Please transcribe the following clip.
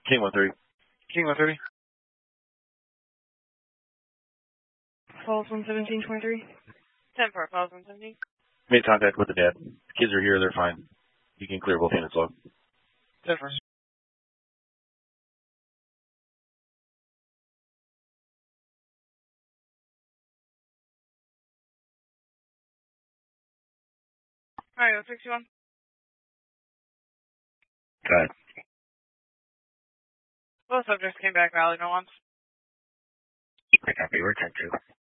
King 130. King 130. Falls 11723. 10-4, Falls 117. Made contact with the dad. Kids are here, they're fine. You can clear both units log. 10-4. Mario 61. Got it. Both subjects came back valid no once. I copy, we're 10-2.